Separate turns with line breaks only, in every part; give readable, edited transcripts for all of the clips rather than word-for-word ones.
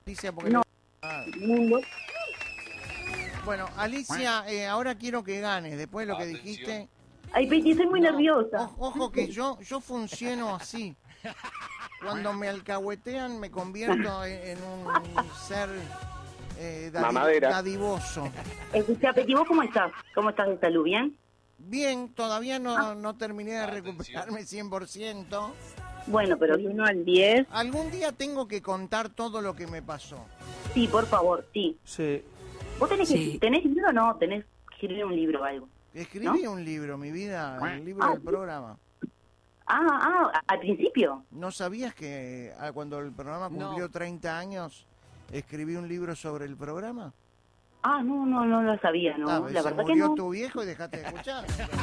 Alicia, porque
No, mundo.
Bueno, Alicia, ahora quiero que ganes. Después de lo que dijiste.
Ay, Peti, estoy muy nerviosa.
Ojo que yo funciono así. Cuando me alcahuetean me convierto en un ser
Mamadera.
dadivoso.
Escucha, Peti, ¿vos cómo estás? ¿Cómo estás de salud? ¿Bien?
Bien, todavía no terminé de recuperarme 100%.
Bueno, pero de 1 al 10.
Algún día tengo que contar todo lo que me pasó.
Sí, por favor, sí.
Sí.
¿Vos tenés libro o no? Tenés que escribir un libro o algo.
Escribí
¿No?
un libro, mi vida, el libro del programa.
Al principio.
¿No sabías que cuando el programa cumplió 30 años, escribí un libro sobre el programa?
No lo sabía, ¿no?
Ah,
La
se
verdad que
murió
no.
tu viejo y dejaste de escuchar.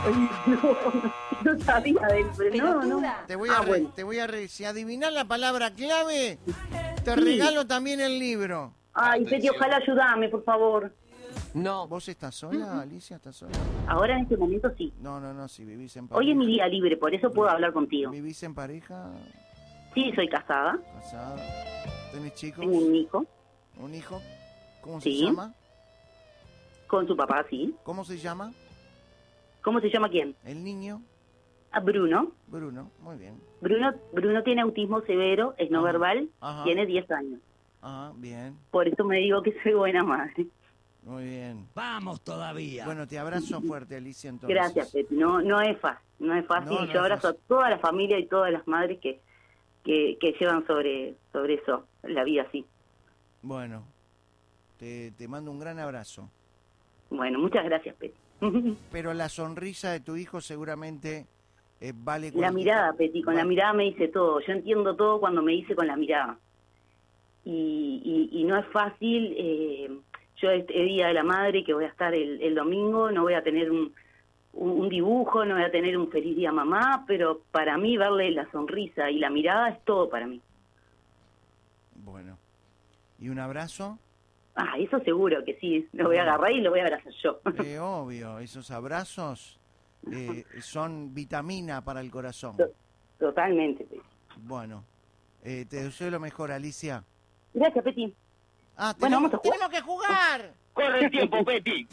No sabía de eso, pero no.
Te voy a
Bueno.
si adivinás la palabra clave, te
Sí.
regalo también el libro.
Ay, Peti, ojalá ayudame, por favor.
No.
¿Vos estás sola, Alicia? ¿Estás sola?
Ahora en este momento sí.
No, si vivís en pareja.
Hoy es mi día libre, por eso puedo hablar contigo.
¿Vivís en pareja?
Sí, soy casada.
¿Casada? ¿Tenés chicos?
Tengo un hijo
¿Un hijo? ¿Cómo se
Sí.
llama?
con su papá, sí.
¿Cómo se llama?
¿Cómo se llama quién?
¿El niño?
Bruno.
Bruno, muy bien.
Bruno tiene autismo severo, es no
Ajá.
verbal,
Ajá.
tiene 10 años.
Bien,
Por eso me digo que soy buena madre.
muy bien.
Vamos todavía.
Bueno, te abrazo fuerte, Alicia, entonces.
Gracias, Peti. No es fácil, no es fácil.
No, no
Yo
es
abrazo
fácil.
a toda la familia y todas las madres que llevan sobre eso, la vida así.
Bueno, te mando un gran abrazo.
Bueno, muchas gracias, Peti.
Pero la sonrisa de tu hijo seguramente vale
La
cualquier-
mirada, Peti, con la
vale.
mirada me dice todo. Yo entiendo todo cuando me dice con la mirada. Y no es fácil. Yo este día de la madre que voy a estar el domingo, no voy a tener un dibujo, no voy a tener un feliz día mamá, pero para mí verle la sonrisa y la mirada es todo para mí.
Bueno, ¿y un abrazo?
Eso seguro que sí, lo voy a agarrar y lo voy a abrazar yo.
Obvio, esos abrazos son vitamina para el corazón.
Totalmente, Peti.
Bueno, te deseo lo mejor, Alicia.
Gracias, Peti. Bueno, vamos a jugar.
¡Tenemos que jugar!
Corre el tiempo, Peti.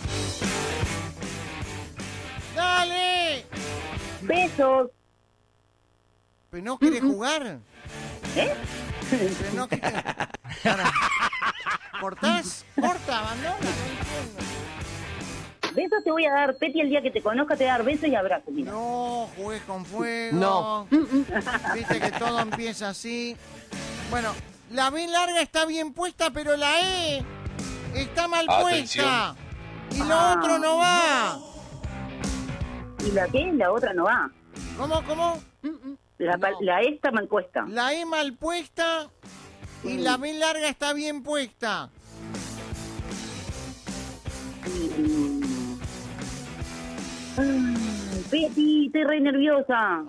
¡Dale!
Besos.
¿Pero no querés jugar?
¿Eh?
¿Pero no querés? Para. ¿Cortás? Corta, abandona, no entiendo.
Besos te voy a dar, Peti, el día que te conozca te voy a dar besos y abrazos. Mira.
No, jugués con fuego.
No.
Viste que todo empieza así. Bueno, la B larga está bien puesta, pero la E está mal puesta. Y lo otro no va.
¿Y la qué? La otra no va.
¿Cómo?
La E está mal puesta.
La E mal puesta y la B larga está bien puesta.
Ay, Peti, estoy re nerviosa.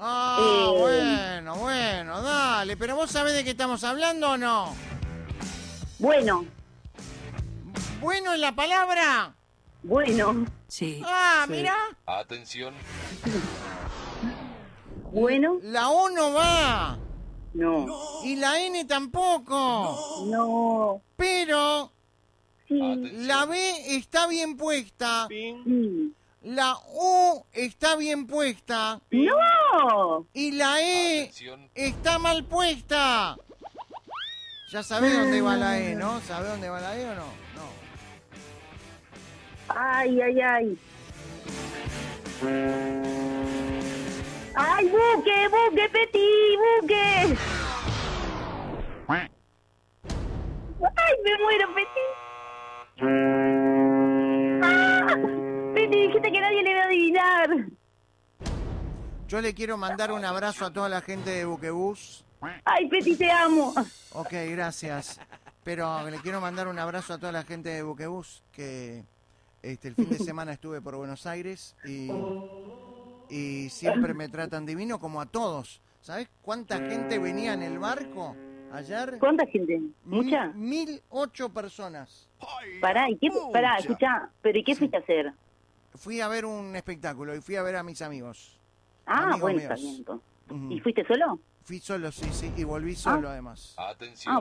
Bueno, dale. ¿Pero vos sabés de qué estamos hablando o no?
Bueno,
Bueno es la palabra.
Sí.
Mira.
Atención.
bueno,
La O no va.
no,
Y la N tampoco.
no,
Pero
sí,
la B está bien puesta.
sí.
La U está bien puesta.
¡No!
Y la E
Atención.
está mal puesta. Ya sabés dónde va la E, ¿no? ¿Sabés dónde va la E o no? No.
Ay, ay, ay. ¡Ay, buque, Peti, buque! ¡Ay, me muero, Peti! ¡Ah! Peti, dijiste que nadie le iba a adivinar.
Yo le quiero mandar un abrazo a toda la gente de Buquebús.
¡Ay, Peti, te amo!
Ok, gracias. Pero le quiero mandar un abrazo a toda la gente de Buquebús, que el fin de semana estuve por Buenos Aires y siempre me tratan divino, como a todos. ¿Sabés cuánta gente venía en el barco ayer?
¿Cuánta gente? ¿Mucha?
1008 personas.
Pará, escuchá, pero ¿y qué fuiste a hacer?
Fui a ver un espectáculo y fui a ver a mis amigos.
Ah,
Amigos
bueno,
míos.
está bien, entonces.
Ujú.
¿Y fuiste solo?
Fui solo, sí, y volví solo además.
Atención.